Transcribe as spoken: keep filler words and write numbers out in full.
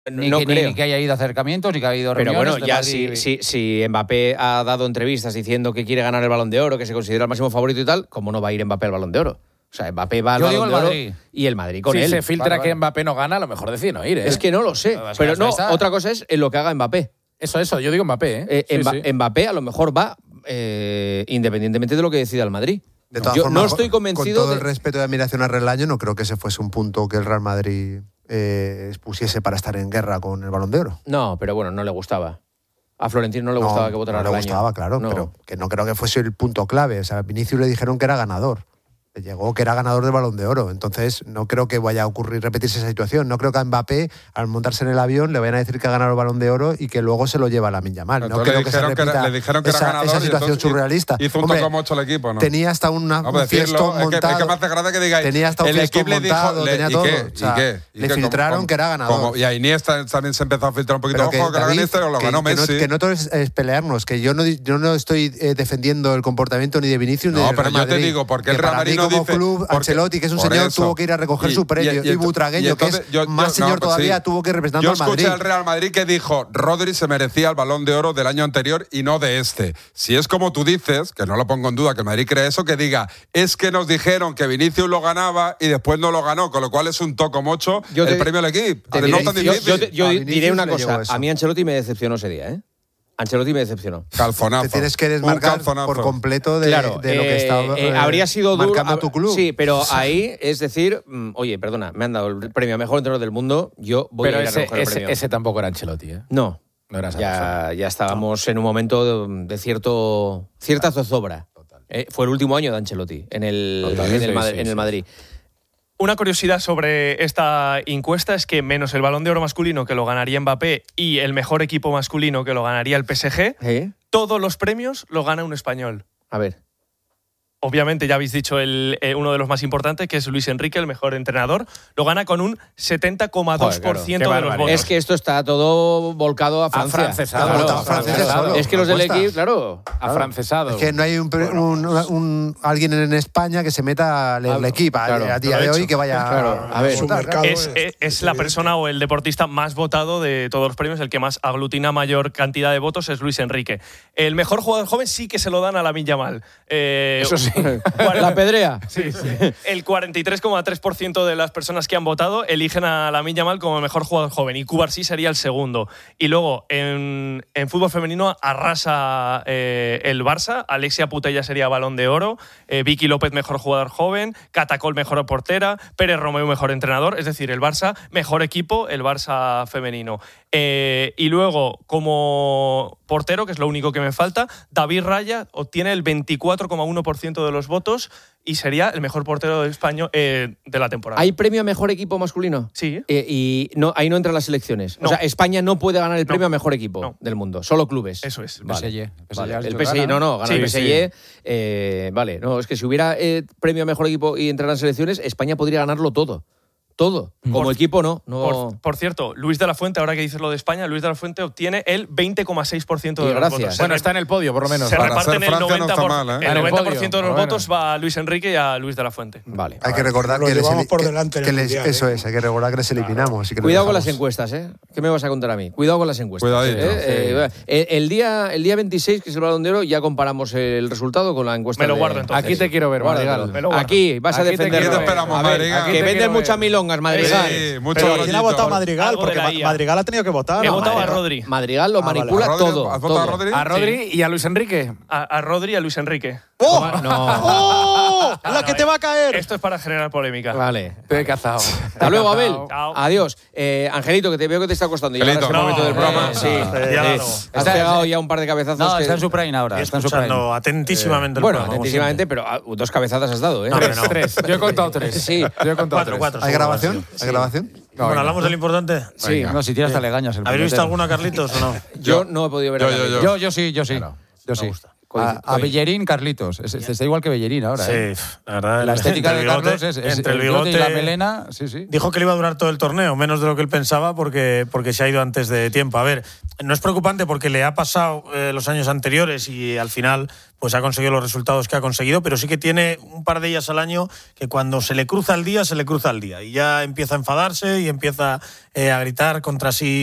Ni, no que, creo. ni que haya ido a acercamientos, ni que haya ido a Pero reuniones. bueno, ya si, si, si Mbappé ha dado entrevistas diciendo que quiere ganar el Balón de Oro, que se considera el máximo favorito y tal, ¿cómo no va a ir Mbappé al Balón de Oro? O sea, Mbappé va al Yo Balón digo el de Oro Madrid. y el Madrid con si él. se filtra Vale, vale. que Mbappé no gana, a lo mejor decide no ir, ¿eh? Es que no lo sé. Pero es Pero que no, está- otra cosa es en lo que haga Mbappé. Eso, eso, yo digo Mbappé, ¿eh? Eh, Sí, Mba- sí. Mbappé a lo mejor va eh, independientemente de lo que decida el Madrid. De todas Yo formas, no estoy convencido con todo de- el respeto y admiración a Relaño, no creo que ese fuese un punto que el Real Madrid eh, expusiese para estar en guerra con el Balón de Oro. No, pero bueno, no le gustaba. A Florentino no le No, gustaba que votara no le Relaño. gustaba, claro, No. pero que no creo que fuese el punto clave. O sea, a Vinicius le dijeron que era ganador. Le llegó que era ganador del Balón de Oro. Entonces, no creo que vaya a ocurrir, repetirse esa situación. No creo que a Mbappé, al montarse en el avión, le vayan a decir que ha ganado el Balón de Oro y que luego se lo lleva a Lamine Yamal. No Entonces creo le que se dijeron que era- repita le dijeron que era esa, ganador esa y situación entonces surrealista. hizo un Hombre, toco mocho al equipo, ¿no? Tenía hasta una, No, un pues decirlo, fiestón es que, montado. es que me hace gracia que digáis. Tenía hasta un el fiestón equipo le dijo, montado, le- tenía ¿y todo. qué? O sea, ¿Y qué? ¿Y le qué? filtraron Como- que era ganador. como- y a Iniesta también se empezó a filtrar un poquito. Pero Ojo, que, David, la Iniesta lo que- ganó que no, Messi. que no todo es, es pelearnos, que yo no, yo no estoy eh, defendiendo el comportamiento ni de Vinicius ni No, del pero Real yo te Madrid. digo, porque el Que Real para Madrid mí no como dice- club, porque- Ancelotti, que es un por señor, eso. tuvo que ir a recoger Y- su premio. y- Y, y ento- Butragueño, y entonces que es yo- yo- más no, señor pues todavía, sí. tuvo que ir representando Yo al Madrid. escuché al Real Madrid que dijo Rodri se merecía el Balón de Oro del año anterior y no de este. Si es como tú dices, que no lo pongo en duda, que el Madrid cree eso, que diga, es que nos dijeron que Vinicius lo ganaba y después no lo ganó, con lo cual es un toco mocho Yo el te- premio al equipo. Te No diré- es tan yo, difícil. yo te- yo A diré Vinicius una le cosa. llegó eso. A mí Ancelotti me decepcionó ese día, ¿eh? Ancelotti me decepcionó. Calzonazo. Te tienes que Un desmarcar calzonazo. por completo de, Claro, de lo que eh, está eh, eh, habría sido duro. marcando hab- tu club. Sí, pero ahí es decir, mm, oye, perdona, me han dado el premio a mejor entrenador del mundo, yo voy Pero a ir a ese, recoger el ese, premio. ese tampoco era Ancelotti, ¿eh? No, No era esa persona. ya, ya estábamos en un momento de, de cierto cierta zozobra. Eh, fue el último año de Ancelotti en el, Total, en el, sí, Ma- sí, en el sí. Madrid. Una curiosidad sobre esta encuesta es que menos el Balón de Oro masculino que lo ganaría Mbappé y el mejor equipo masculino que lo ganaría el P S G, ¿Eh? todos los premios lo gana un español. A ver. Obviamente ya habéis dicho el, eh, uno de los más importantes, que es Luis Enrique, el mejor entrenador. Lo gana con un setenta coma dos por ciento Joder, de los claro. votos. Es que esto está todo volcado a Francia. Afrancesado. Claro, Votado franceses solo, es que los del apuestas. equipo, claro. Afrancesado. Es que no hay un, pre- un- un- alguien en España que se meta al Claro, equipo a, claro. a día de hoy que vaya Claro, a ver. votar, Su mercado Es, es- es- es la persona o el deportista más votado de todos los premios, el que más aglutina mayor cantidad de votos es Luis Enrique. El mejor jugador joven sí que se lo dan a Lamine Yamal. Eh, Eso sí. La pedrea. El cuarenta y tres coma tres por ciento de las personas que han votado eligen a Lamine Yamal como el mejor jugador joven y Cubarsí sería el segundo. Y luego en, en fútbol femenino arrasa eh, el Barça, Alexia Putella sería Balón de Oro, eh, Vicky López mejor jugador joven, Catacol mejor portera, Pérez Romeu mejor entrenador, es decir, el Barça mejor equipo, el Barça femenino. Eh, y luego como portero, que es lo único que me falta, David Raya obtiene el veinticuatro coma uno por ciento de los votos y sería el mejor portero de España eh, de la temporada. ¿Hay premio a mejor equipo masculino? Sí. Eh, y no, ahí no entran las selecciones. No. O sea, España no puede ganar el premio No. a mejor equipo No. del mundo, solo clubes. Eso es. Vale. P S G. P S G Vale. has El dicho P S G, que no, gana. no, gana Sí, el P S G. sí. Eh, vale, no, es que si hubiera eh, premio a mejor equipo y entrar en las selecciones, España podría ganarlo todo. Todo. Como Por- equipo, no. no Por, por cierto, Luis de la Fuente, ahora que dices lo de España, Luis de la Fuente obtiene el veinte coma seis por ciento de Y los gracias. votos. Se Bueno, re- está en el podio, por lo menos. se Para reparten ser el Francia no noventa por ciento, está mal, ¿eh? el En el noventa por ciento de los podio, votos va a Luis Enrique y a Luis de la Fuente. Vale. Hay que recordar Lo que les, llevamos eli- por que- delante en que el les- Mundial, eso ¿eh? es, hay que recordar que les eliminamos. y que les Cuidado con dejamos. las encuestas, ¿eh? ¿Qué me vas a contar a mí? Cuidado con las encuestas. Cuidadito, ¿eh? sí. Eh, el, día, el día veintiséis, que es el Balón de Oro, ya comparamos el resultado con la encuesta. Me lo de- guardo, entonces. Aquí te quiero ver, Guárdatelo. Madrigal. Me lo guardo. Aquí vas a Aquí te defender. quiero ver. Esperamos, A ver, Madrigal. que Aquí te venden quiero muchas ver. milongas, Madrigal. Sí, mucho Pero rollito. ¿Quién ha votado a Madrigal? Algo de Porque la Ma- I A. Madrigal ha tenido que votar. He ¿no? votado a Madrigal. Rodri. Madrigal lo Ah, vale. manipula ¿A Rodri? todo. ¿Has votado a todo. Rodri? A Rodri y a Luis Enrique. A, a Rodri y a Luis Enrique. ¡Oh! No. ¡Oh! ¡La no, que te va a caer! Esto es para generar polémica. Vale. Te he cazado. Hasta luego, Abel. Chao. Adiós. Eh, Angelito, que te veo que te está costando. Ya Angelito. es el momento No, del programa. no, sí. no, Eh, ya eh, no. Has Está- pegado ya un par de cabezazos. No, que- está en su prime ahora. Y Está en su prime. escuchando atentísimamente el Bueno, programa, como atentísimamente, siempre. pero ah, dos cabezadas has dado, ¿eh? No, Tres, no. tres. Yo he contado tres. Sí. Yo he contado Cuatro, tres. cuatro. ¿Hay seguro grabación? que sí. ¿Hay grabación? No, Bueno, venga. hablamos de lo importante. Sí, Venga. no, si tiras hasta legañas. el ¿Habéis visto puñetero. alguna, Carlitos, o no? Yo no he podido ver Yo, a yo, Carlitos. Yo, yo sí, yo sí. Yo sí. Me gusta. A, a Bellerín, Carlitos. Es- es- está igual que Bellerín ahora. Sí, ¿eh? la verdad. La estética entre de el bigote- Carlos es, es entre el bigote y bigote la melena. Sí, sí. Dijo que le iba a durar todo el torneo, menos de lo que él pensaba, porque, porque se ha ido antes de tiempo. A ver, no es preocupante porque le ha pasado eh, los años anteriores y al final pues ha conseguido los resultados que ha conseguido, pero sí que tiene un par de días al año que cuando se le cruza el día, se le cruza el día. Y ya empieza a enfadarse y empieza eh, a gritar contra sí